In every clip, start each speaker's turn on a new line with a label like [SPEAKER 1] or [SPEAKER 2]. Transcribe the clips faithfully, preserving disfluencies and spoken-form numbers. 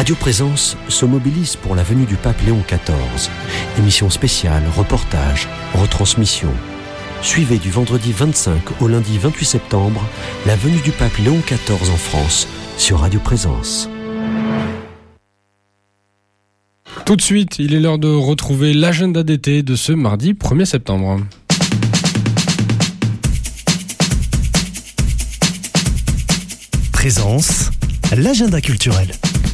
[SPEAKER 1] Radio Présence se mobilise pour la venue du pape Léon quatorze. Émission spéciale, reportage, retransmission. Suivez du vendredi vingt-cinq au lundi vingt-huit septembre la venue du pape Léon quatorze en France sur Radio Présence.
[SPEAKER 2] Tout de suite, il est l'heure de retrouver l'agenda d'été de ce mardi premier septembre.
[SPEAKER 3] Présence, l'agenda culturel.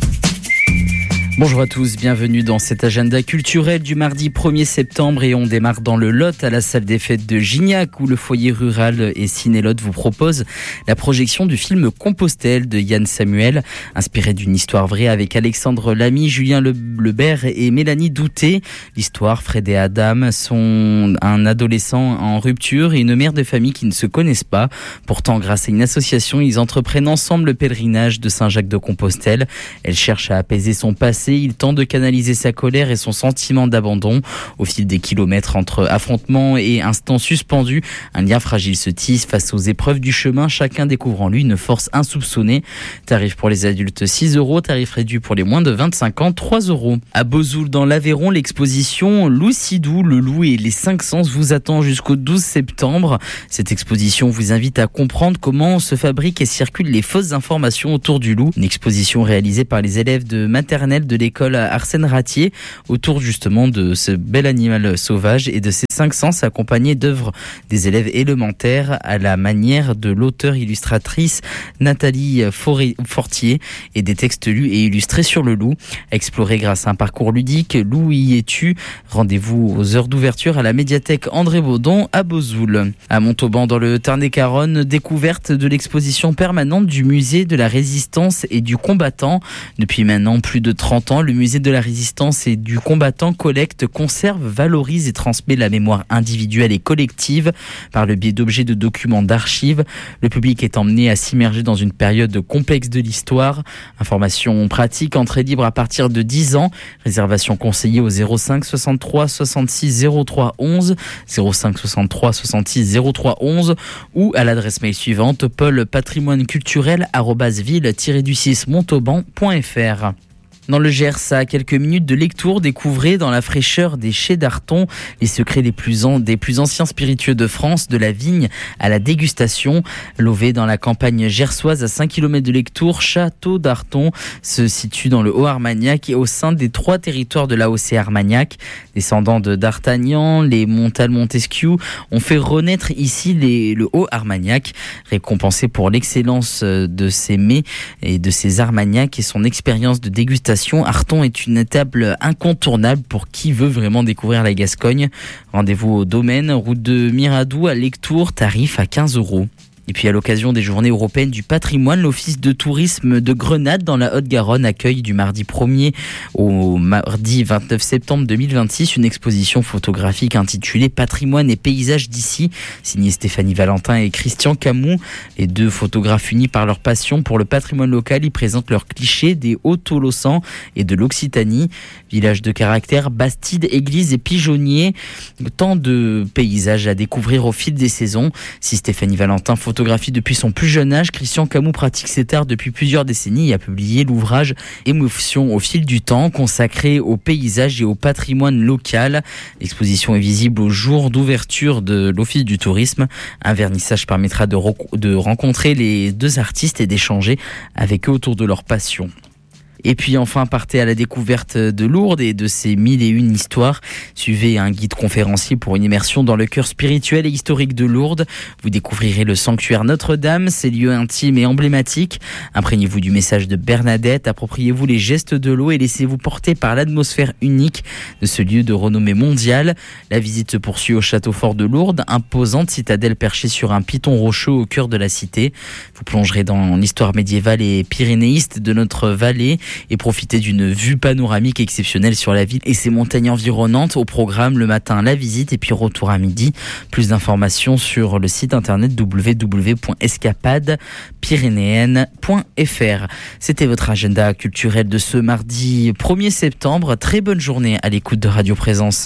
[SPEAKER 4] Bonjour à tous, bienvenue dans cet agenda culturel du mardi premier septembre et on démarre dans le Lot à la salle des fêtes de Gignac où le foyer rural et Ciné-Lot vous propose la projection du film Compostelle de Yann Samuel, inspiré d'une histoire vraie avec Alexandre Lamy, Julien Le- Lebert et Mélanie Douté. L'histoire, Fred et Adam sont un adolescent en rupture et une mère de famille qui ne se connaissent pas. Pourtant, grâce à une association, ils entreprennent ensemble le pèlerinage de Saint-Jacques-de-Compostelle. Elle cherche à apaiser son passé. Il tente de canaliser sa colère et son sentiment d'abandon. Au fil des kilomètres entre affrontements et instants suspendus, un lien fragile se tisse face aux épreuves du chemin, chacun découvre en lui une force insoupçonnée. Tarif pour les adultes six euros, tarif réduit pour les moins de vingt-cinq ans, trois euros. À Bozoul dans l'Aveyron, l'exposition Loup Sidou, le loup et les cinq sens vous attend jusqu'au douze septembre. Cette exposition vous invite à comprendre comment se fabriquent et circulent les fausses informations autour du loup. Une exposition réalisée par les élèves de maternelle de l'école Arsène Ratier autour justement de ce bel animal sauvage et de ses cinq sens accompagnés d'œuvres des élèves élémentaires à la manière de l'auteure-illustratrice Nathalie Fortier et des textes lus et illustrés sur le loup. Exploré grâce à un parcours ludique, Loup y es-tu? Rendez-vous aux heures d'ouverture à la médiathèque André Baudon à Bozoul. À Montauban dans le Tarn-et-Garonne, découverte de l'exposition permanente du musée de la résistance et du combattant. Depuis maintenant plus de trente ans, le musée de la résistance et du combattant collecte, conserve, valorise et transmet la mémoire individuelle et collective par le biais d'objets, de documents, d'archives. Le public est emmené à s'immerger dans une période complexe de l'histoire. Information pratique, entrée libre à partir de dix ans. Réservation conseillée au zéro cinq soixante-trois soixante-six zéro trois onze, zéro cinq soixante-trois soixante-six zéro trois onze ou à l'adresse mail suivante paul patrimoine culturel arobase ville tiret du six montauban point f r. Dans le Gers, à quelques minutes de Lectoure, découvrez dans la fraîcheur des chais d'Arton les secrets des plus, an- des plus anciens spiritueux de France, de la vigne à la dégustation. Lové dans la campagne gersoise à cinq kilomètres de Lectoure, Château d'Arton se situe dans le Haut-Armagnac et au sein des trois territoires de l'A O C Armagnac. Descendants de D'Artagnan, les Montal-Montesquieu ont fait renaître ici les, le Haut-Armagnac, récompensé pour l'excellence de ses mets et de ses Armagnacs et son expérience de dégustation. Arton est une table incontournable pour qui veut vraiment découvrir la Gascogne. Rendez-vous au domaine, route de Miradou à Lectoure, tarif à quinze euros. Et puis à l'occasion des journées européennes du patrimoine, l'office de tourisme de Grenade dans la Haute-Garonne accueille du mardi premier au mardi vingt-neuf septembre deux mille vingt-six une exposition photographique intitulée Patrimoine et paysages d'ici, signée Stéphanie Valentin et Christian Camus. Les deux photographes unis par leur passion pour le patrimoine local, ils présentent leurs clichés des Hauts-Tolosan et de l'Occitanie. Village de caractère, Bastide, église et pigeonnier. Tant de paysages à découvrir au fil des saisons. Si Stéphanie Valentin photographie depuis son plus jeune âge, Christian Camus pratique cet art depuis plusieurs décennies et a publié l'ouvrage Émotion au fil du temps, consacré au paysage et au patrimoine local. L'exposition est visible au jour d'ouverture de l'Office du tourisme. Un vernissage permettra de, re- de rencontrer les deux artistes et d'échanger avec eux autour de leur passion. Et puis enfin, partez à la découverte de Lourdes et de ses mille et une histoires. Suivez un guide conférencier pour une immersion dans le cœur spirituel et historique de Lourdes. Vous découvrirez le sanctuaire Notre-Dame, ses lieux intimes et emblématiques. Imprégnez-vous du message de Bernadette, appropriez-vous les gestes de l'eau et laissez-vous porter par l'atmosphère unique de ce lieu de renommée mondiale. La visite se poursuit au château fort de Lourdes, imposante citadelle perchée sur un piton rocheux au cœur de la cité. Vous plongerez dans l'histoire médiévale et pyrénéiste de notre vallée et profitez d'une vue panoramique exceptionnelle sur la ville et ses montagnes environnantes. Au programme, le matin, la visite et puis retour à midi. Plus d'informations sur le site internet w w w point escapade pyrénéenne point f r. C'était votre agenda culturel de ce mardi premier septembre. Très bonne journée à l'écoute de Radio Présence.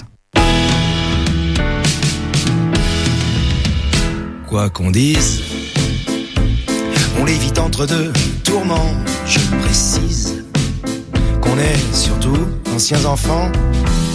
[SPEAKER 5] Quoi qu'on dise, on l'évite entre deux tourments, je précise On est surtout anciens enfants